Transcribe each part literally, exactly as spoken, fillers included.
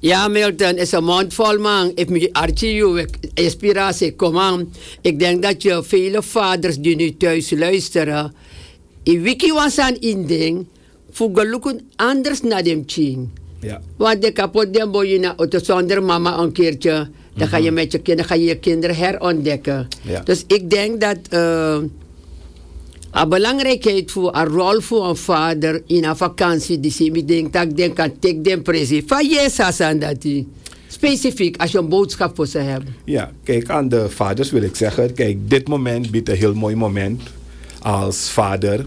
Ja, Milton, is een mond vol, man. Ik moet Archie, inspiratie, kom aan. Ik denk dat je vele vaders die nu thuis luisteren, in wiki was aan in ding, voor gelukken anders naar dem ching. Ja. Want de kapot den boy na auto zonder mama een keertje, dan mm-hmm. ga je met je kinderen, ga je je kinderen herontdekken. Ja. Dus ik denk dat uh, een belangrijkheid voor een rol voor een vader in een vakantie, die zie ik denk dat ik kan take den presie. Van yes, aan dat die. Specifiek, als je een boodschap voor ze hebt. Ja, kijk, aan de vaders wil ik zeggen, kijk, dit moment biedt een heel mooi moment als vader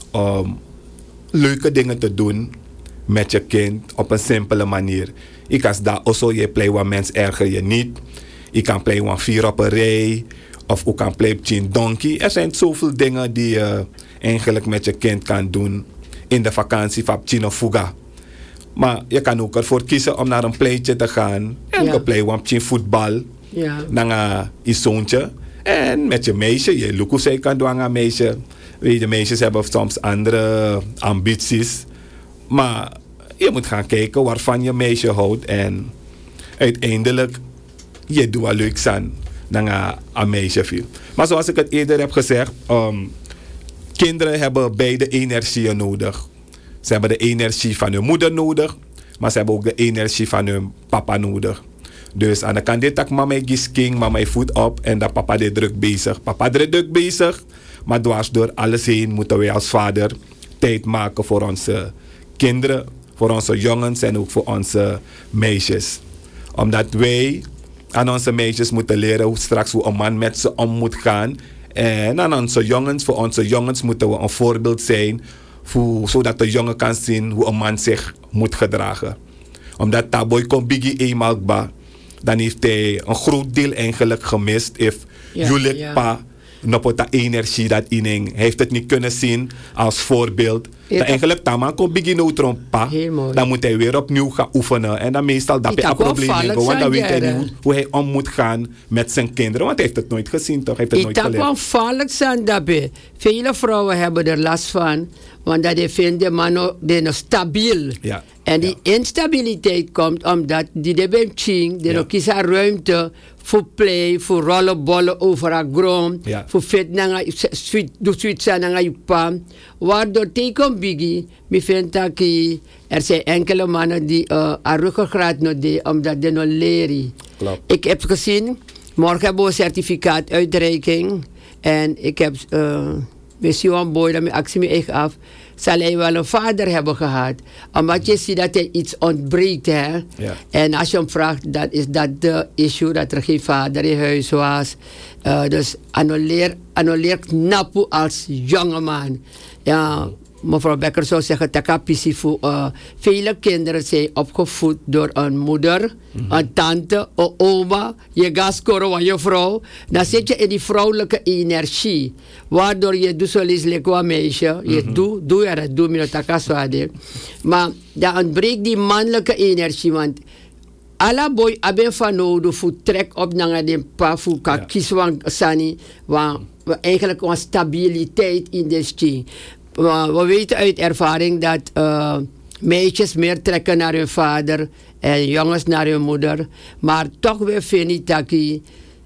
om leuke dingen te doen met je kind op een simpele manier. Ik kan daar ook je play wat mensen erger je niet. Je kan play wat vier op een rij. Of je kan play chin donkey. Er zijn zoveel dingen die je eigenlijk met je kind kan doen in de vakantie van Chino Fuga. Maar je kan ook ervoor kiezen om naar een playtje te gaan. En ja. je play wat chin voetbal. Ja. Naar je zoontje. En met je meisje. Je lukusei kan doen aan een meisje. Weet je, meisjes hebben soms andere ambities. Maar je moet gaan kijken waarvan je meisje houdt. En uiteindelijk, je doet wat leuks aan naar een meisje viel. Maar zoals ik het eerder heb gezegd, um, kinderen hebben beide energieën nodig. Ze hebben de energie van hun moeder nodig, maar ze hebben ook de energie van hun papa nodig. Dus aan de kant dit tak mama is king, mama voet op en dat papa is druk bezig. Papa is druk bezig, maar dwars door alles heen moeten wij als vader tijd maken voor onze kinderen, voor onze jongens en ook voor onze meisjes. Omdat wij aan onze meisjes moeten leren hoe straks hoe een man met ze om moet gaan. En aan onze jongens, voor onze jongens moeten we een voorbeeld zijn, voor, zodat de jongen kan zien hoe een man zich moet gedragen. Omdat Taboy komt biggie eenmaal ba, dan heeft hij een groot deel eigenlijk gemist. If ja, jullie ja. pa nog de energie dat in heeft het niet kunnen zien als voorbeeld. Ja, dan eigenlijk Taman komt biggie neutron pa, dan moet hij weer opnieuw gaan oefenen. En dan meestal dat hij een probleem heeft, want dan weet hij niet hoe, hoe hij om moet gaan met zijn kinderen. Want hij heeft het nooit gezien toch? Hij heeft het nooit geleerd. Het is gevaarlijk zijn daarbij. Vele vrouwen hebben er last van, want dat die vinden man de stabiel. Ja. En die ja. instabiliteit komt omdat die de ben ching, die ja. nog kies ruimte voor play, voor rollenbollen over haar grond, ja. voor fit naar doe zoiets naar je pan. Waardoor teken biggie, me vindt dat er zijn enkele mannen die uh, haar ruggengraat nog deden, omdat ze nog leren. Klopt. Ik heb gezien, morgen hebben we een certificaat uitreiking en ik heb uh, misschien een boy dat me actie me echt af. Zal hij wel een vader hebben gehad. Omdat je ziet dat hij iets ontbreekt. Hè? Ja. En als je hem vraagt, dan is dat de issue dat er geen vader in huis was. Uh, dus annuleer, annuleer knappen als jongeman. Ja, mevrouw Becker zou zeggen, takapissi voor uh, vele kinderen zijn opgevoed door een moeder, mm-hmm. een tante, een oma, je gaat scoren van je vrouw. Dan zit je in die vrouwelijke energie, waardoor je doet zoals een meisje, je mm-hmm. doet, doe er het, doe me takaswade. Maar dan ontbreekt die mannelijke energie, want alla boy aben van nodig voor trek op naar de pa voor kan kiezen van sani, want eigenlijk een stabiliteit in de stien. We weten uit ervaring dat uh, meisjes meer trekken naar hun vader en jongens naar hun moeder. Maar toch weer vind ik dat je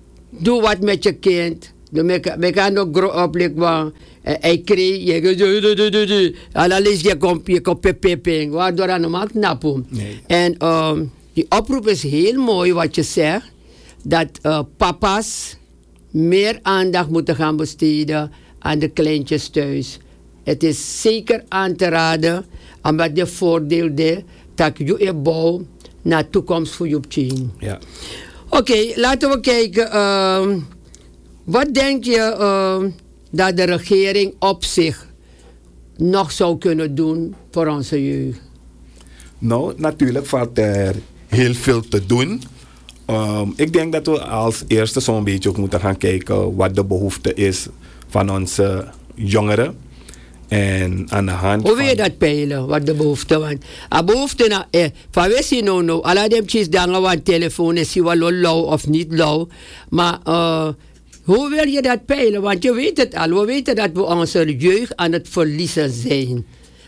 doe wat met je kind. We gaan nog grow up like van hij kreeg je alles je komt je komt pepeping waardoor aan hem knappen. En um, die oproep is heel mooi wat je zegt dat uh, papa's meer aandacht moeten gaan besteden aan de kleintjes thuis. Het is zeker aan te raden, omdat je voordeel is dat je je bouw naar de toekomst voor je team. Ja. Oké, okay, laten we kijken. Uh, wat denk je uh, dat de regering op zich nog zou kunnen doen voor onze jeugd? Nou, natuurlijk valt er heel veel te doen. Um, ik denk dat we als eerste zo'n beetje ook moeten gaan kijken wat de behoefte is van onze jongeren. En aan de hand Hoe wil je dat peilen, wat de behoefte was? A behoefte na, eh, van we zien nou nou, alle dem tjes dangen wat telefoon is, zie wel lauw of niet lauw. Maar uh, hoe wil je dat peilen? Want je weet het al, we weten dat we onze jeugd aan het verliezen zijn.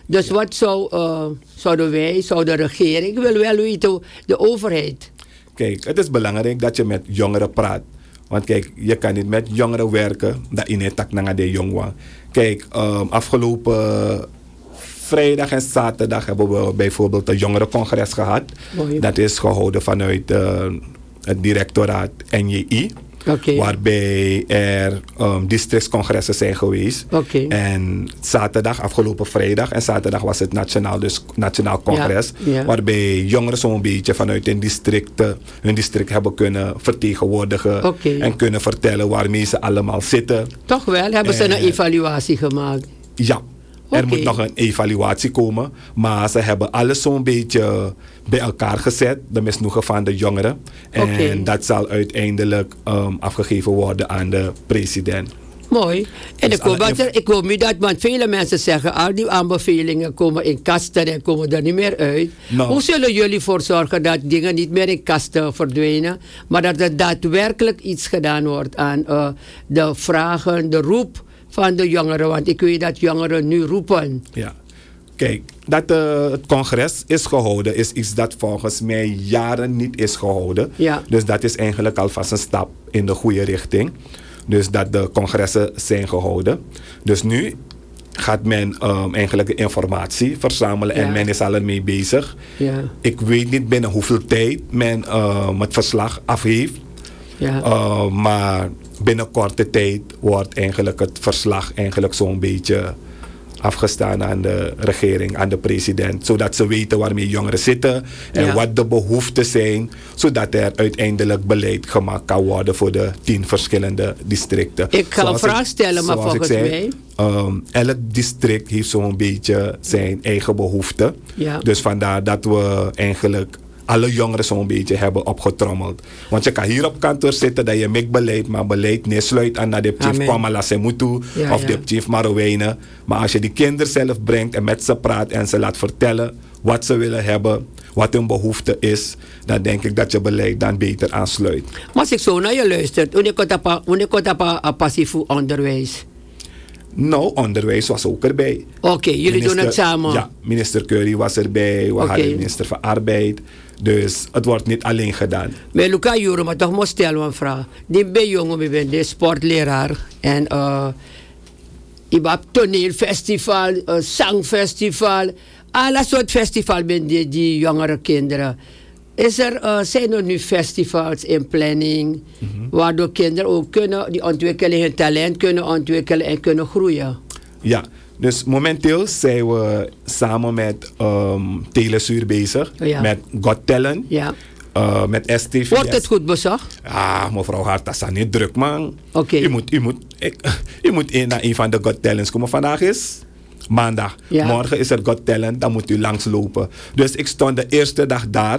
Dus ja. wat zou, uh, zouden wij, zou de regering, ik wil wel weten, de overheid. Kijk, het is belangrijk dat je met jongeren praat. Want kijk, je kan niet met jongeren werken dat in het tak naar de jongeren. Kijk, um, afgelopen vrijdag en zaterdag hebben we bijvoorbeeld een jongerencongres gehad. Mooi. Dat is gehouden vanuit uh, het directoraat N J I. Okay. Waarbij er um, districtscongressen zijn geweest. Okay. En zaterdag, afgelopen vrijdag en zaterdag was het nationaal, dus nationaal congres. Ja, ja. Waarbij jongeren zo'n beetje vanuit hun district, hun district hebben kunnen vertegenwoordigen. Okay. En kunnen vertellen waarmee ze allemaal zitten. Toch wel? Hebben ze en, een evaluatie gemaakt? Ja. Er okay. moet nog een evaluatie komen. Maar ze hebben alles zo'n beetje bij elkaar gezet. De misnoegen van de jongeren. En okay. dat zal uiteindelijk um, afgegeven worden aan de president. Mooi. En dus ik, hoop inf- er, ik hoop niet dat, want vele mensen zeggen, al die aanbevelingen komen in kasten en komen er niet meer uit. No. Hoe zullen jullie ervoor zorgen dat dingen niet meer in kasten verdwijnen, maar dat er daadwerkelijk iets gedaan wordt aan uh, de vragen, de roep van de jongeren? Want ik weet dat jongeren nu roepen. Ja. Kijk, dat uh, het congres is gehouden is iets dat volgens mij jaren niet is gehouden. Ja. Dus dat is eigenlijk alvast een stap in de goede richting. Dus dat de congressen zijn gehouden. Dus nu gaat men um, eigenlijk de informatie verzamelen ja. en men is al ermee bezig. Ja. Ik weet niet binnen hoeveel tijd men uh, het verslag af heeft. Ja. Uh, maar binnen korte tijd wordt eigenlijk het verslag eigenlijk zo'n beetje afgestaan aan de regering, aan de president. Zodat ze weten waarmee jongeren zitten en ja. wat de behoeften zijn. Zodat er uiteindelijk beleid gemaakt kan worden voor de tien verschillende districten. Ik ga zoals een vraag stellen, ik, maar volgens zei, mij... Um, elk district heeft zo'n beetje zijn eigen behoeften. Ja. Dus vandaar dat we eigenlijk alle jongeren zo'n beetje hebben opgetrommeld. Want je kan hier op kantoor zitten dat je met beleid, maar beleid niet sluit aan naar de chief Kwamalasemutu ja, of ja. de chief Marowijnen. Maar als je die kinderen zelf brengt en met ze praat en ze laat vertellen wat ze willen hebben, wat hun behoefte is, dan denk ik dat je beleid dan beter aansluit. Maar als ik zo naar je luister, hoe komt dat passief onderwijs? Nou, onderwijs was ook erbij. Oké, okay, jullie minister, doen het samen? Ja, minister Curry was erbij. We okay. hadden de minister van Arbeid. Dus het wordt niet alleen gedaan. Maar Luca Jure, maar toch moet stellen een vraag. Die ben jongen, ik ben de sportleraar. En uh, ik heb toneelfestival, uh, zangfestival. Alle soort festival ben die, die jongere kinderen. Is er, uh, zijn er nu festivals in planning, mm-hmm. waardoor kinderen ook kunnen, die ontwikkelen hun talent kunnen ontwikkelen en kunnen groeien? Ja, dus momenteel zijn we samen met um, Telesuur bezig, ja. met Got Talent, ja. uh, met S T V S. Wordt het goed bezocht? Ja, mevrouw Hart, dat is niet druk, man. Okay. Je moet, je moet, ik, je moet in naar een van de Got Talents komen. Vandaag is maandag. Ja. Morgen is er Got Talent, dan moet u langslopen. Dus ik stond de eerste dag daar.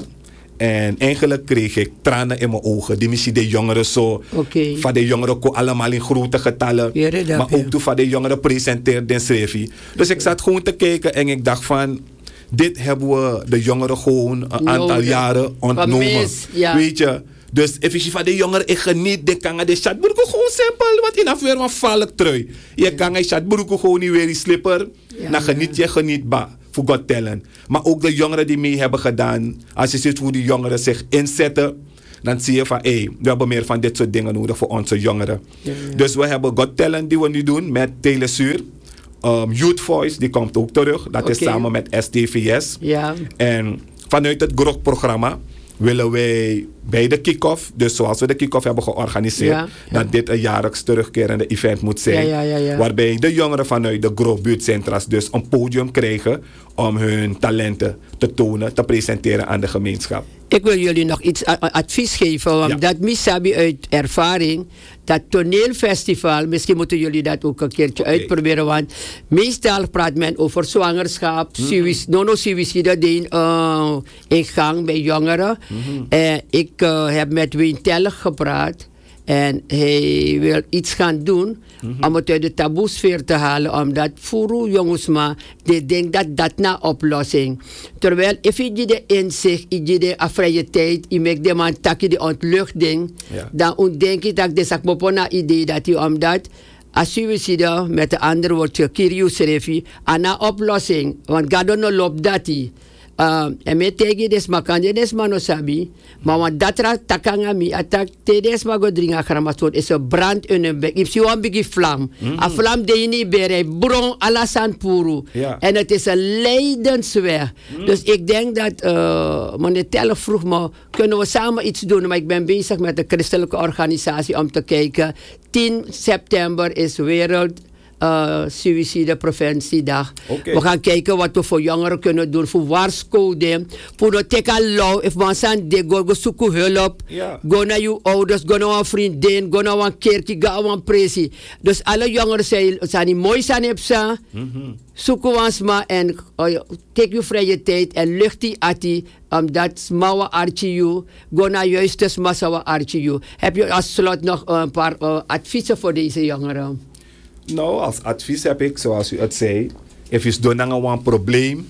En eigenlijk kreeg ik tranen in mijn ogen. Die missie de jongeren zo. Okay. Van de jongeren kon allemaal in grote getallen. Ja, maar ook toen van de jongeren presenteerde en schreef. Dus ik zat gewoon te kijken en ik dacht van, dit hebben we de jongeren gewoon een aantal no, jaren ontnomen. Ja. Weet je. Dus even van de jongeren, ik geniet, de kan de chat broeken gewoon simpel. Wat in afweer van valk trui. Je ja. kan een chat broeken gewoon niet weer die slipper. Ja, dan geniet je, geniet ba. Voor Got Talent. Maar ook de jongeren die mee hebben gedaan. Als je ziet hoe die jongeren zich inzetten, dan zie je van, hé, hey, we hebben meer van dit soort dingen nodig voor onze jongeren. Ja, ja. Dus we hebben Got Talent die we nu doen met Telesuur. Um, Youth Voice, die komt ook terug. Dat okay. is samen met S T V S. Ja. En vanuit het G R O K-programma willen wij bij de kick-off, dus zoals we de kick-off hebben georganiseerd, ja, ja. dat dit een jaarlijks terugkerende event moet zijn. Ja, ja, ja, ja. Waarbij de jongeren vanuit de G R O K-buurtcentra's dus een podium krijgen om hun talenten te tonen, te presenteren aan de gemeenschap. Ik wil jullie nog iets advies geven, want ja. dat misabi uit ervaring, dat toneelfestival, misschien moeten jullie dat ook een keertje okay. uitproberen, want meestal praat men over zwangerschap, mm-hmm. nono-suïcide die uh, in gang bij jongeren. Mm-hmm. Uh, ik uh, heb met Wayne Teller gepraat en hij wil iets gaan doen mm-hmm. om het uit de taboesfeer te halen, omdat voor jongens maar die denken dat dat na oplossing. Terwijl if je de inzicht, je de vrije tijd, je maakt de man takje de ontluchting, ja. dan denk ik dat de zakmopona idee dat je omdat Als suicide, met de andere woord, Kirius Refi, aan een oplossing. Want ga dan loopt dat die. Uh, en met tegen des ma kan des ma no sabi, maar want dat ra takanga mi attack te des ma go dringa gramasot is een brand in een bek. If you want bigi vlam, mm. a vlam de ni bere bron alasan puru. Ja. En het is een lijdensweg. Mm. Dus ik denk dat uh, meneer Teller vroeg me, kunnen we samen iets doen? Maar ik ben bezig met de christelijke organisatie om te kijken. tien september is wereld Uh, suïcidepreventiedag. Okay. We gaan kijken wat we voor jongeren kunnen doen. Voor waarschuwing. Voor de tekalo. If man san de go go zoeken hulp. Yeah. Go naar je ouders. Go naar een vriendin. Go naar een kerkje. Ga naar een presie. Dus alle jongeren zijn, zijn die mooi zijn op ze. Mm-hmm. Zoeken ons maar. En uh, take je vrije tijd. En lucht die ati. Omdat smawa archie you. Go naar juiste smawa archie you. Heb je als slot nog uh, een paar uh, adviezen voor deze jongeren? Nou, als advies heb ik, zoals u het zei, if je doet een probleem,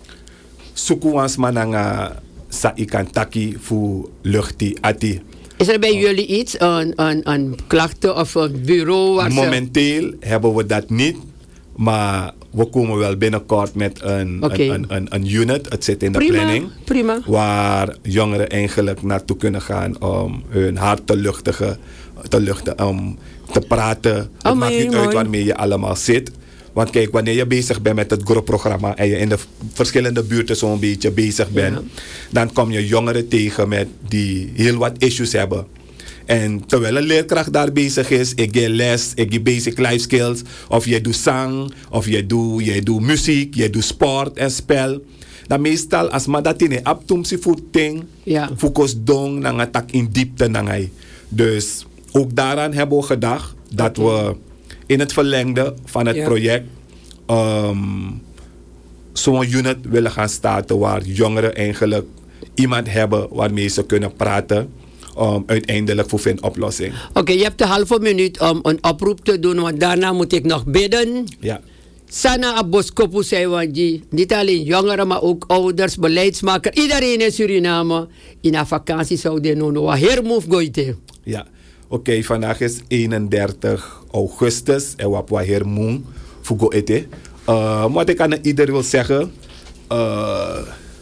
zoek ons maar naar sa ikantaki voor luchti ati. Is er bij uh, jullie iets, een, een, een klachten of een bureau? Waar momenteel ze... hebben we dat niet, maar we komen wel binnenkort met een, okay. een, een, een, een unit, het zit in de prima, planning, prima. waar jongeren eigenlijk naartoe kunnen gaan om hun hart te luchtigen, te luchten, om te praten. Het oh, maakt niet uit waarmee je allemaal zit. Want kijk, wanneer je bezig bent met het GROW-programma en je in de verschillende buurten zo'n beetje bezig bent, ja. dan kom je jongeren tegen met die heel wat issues hebben. En terwijl een leerkracht daar bezig is, ik geef les, ik geef basic life skills, of je doet zang, of je doet, je doet muziek, je doet sport en spel. Dan meestal, als maar dat in een abtumsi voeting, focus dong, dan gaat het in diepte nangai. Dus ook daaraan hebben we gedacht dat okay. we in het verlengde van het ja. project um, zo'n unit willen gaan starten waar jongeren eigenlijk iemand hebben waarmee ze kunnen praten. Um, uiteindelijk voor een oplossing. Oké, okay, je hebt een halve minuut om een oproep te doen, want daarna moet ik nog bidden. Ja. Sana Aboskopu zei, want die, niet alleen jongeren, maar ook ouders, beleidsmakers, iedereen in Suriname in een vakantie zou doen. Wat hermove gooien. Ja. Oké, okay, vandaag is eenendertig augustus en wat we hier moe voor go eten. Uh, wat ik aan iedereen wil zeggen, uh,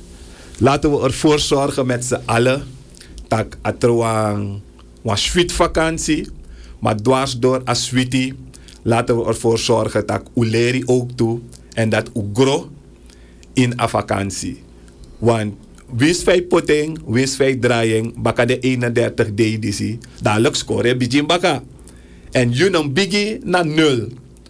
laten we ervoor zorgen met z'n allen dat er een sweet vakantie, maar dwars door een sweetie, laten we ervoor zorgen dat uleri ook toe en dat u grow in een vakantie. Want wees vijf potting, wees vijf draaiing, baka de eenendertig D D C, dadelijk score bijin baka. En je dan biggie naar nul.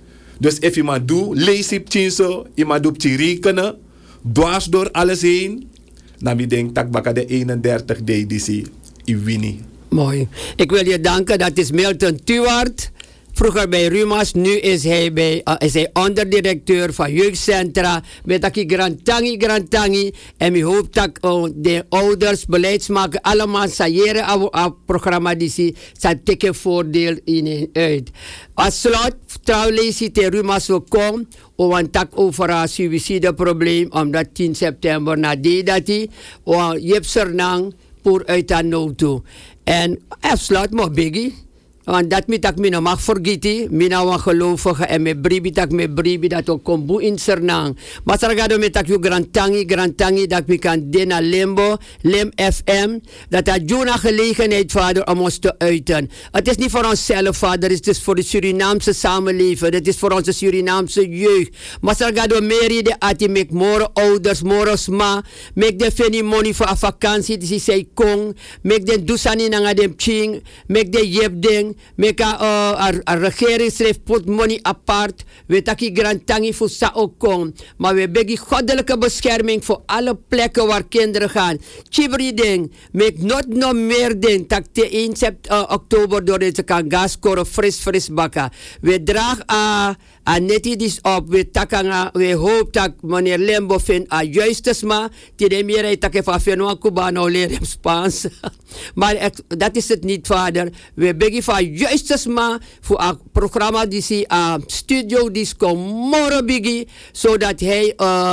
Dus als je maar doet, lees je het je maar doet je rekenen, dwars door alles heen, dan denk ik dat baka de eenendertig D D C, je wint. Mooi. Ik wil je danken, dat is Milton Tuwart. Vroeger bij Rumas, nu is hij, bij, uh, is hij onderdirecteur van jeugdcentra. Met dat grantangi, grantangi. En ik hoop dat uh, de ouders, beleidsmakers, allemaal saïeren aan programma die ze teken voordeel in en uit. Als slot, trouwens, de Rumas wil komen. Want tak over een suïcideprobleem, omdat tien september na die dat hij. Je hebt zernang voor uit aan nou toe. En afsluit maar biggie. Want dat moet ik me nog mag vergeten. Mina wan gelovige en me bribi tak me bribi dat ook kom boe in Sernang. Maar sargado met tak je grantangi, grantangi dat we kan dena limbo, lim F M. Dat dat juna gelegenheid vader om ons te uiten. Het is niet voor onszelf vader, het is voor de Surinaamse samenleving. Het is voor onze Surinaamse jeugd. Maar sargado meri de ati mek more ouders, more sma. Mek de feni money voor een vakantie, die zei kong. Mek de dusani nanga dem ching. Mek de jeb ding. Meka uh, a regering schreef put money apart. We taki grantangi voor sa ook kon. Maar we begi goddelijke bescherming voor alle plekken waar kinderen gaan. Chibri ding. Mek not no meer ding. Tak te één oktober door deze kan gas scoren fris fris bakka. We dragen a uh, neti dis op. We takanga. We hoop dat meneer Lembo vindt a juiste sma. Tide meer takke van Fenwa Cubano leren Spaans. Maar dat is het niet vader. We begi van juiste maar voor een programma die ze uh, studio die komt morgen bigi, zodat hij uh,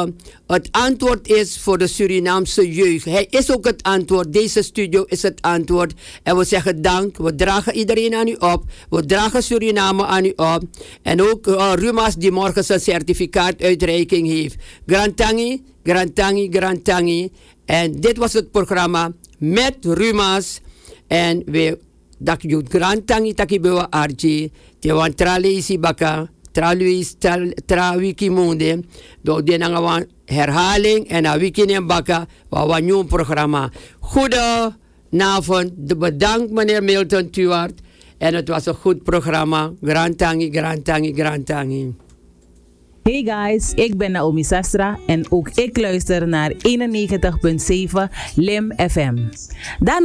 het antwoord is voor de Surinaamse jeugd. Hij is ook het antwoord. Deze studio is het antwoord. En we zeggen dank. We dragen iedereen aan u op. We dragen Suriname aan u op. En ook uh, Rumas die morgen zijn certificaatuitreiking heeft. Grantangi, Grantangi, Grantangi. En dit was het programma met Rumas. En we dak je Grantangi takibewa arji. Te wan tralesi baka. Traluis tra wiki monde. Do den wan herhaling en a wiki en baka. Wa wan nieuw programma. Goedenavond. Bedankt meneer Milton Tuart. En het was een goed programma. Grantangi, Grantangi, Grantangi. Hey guys, ik ben Naomi Sastra en ook ik luister naar eenennegentig komma zeven Lim F M. Daarna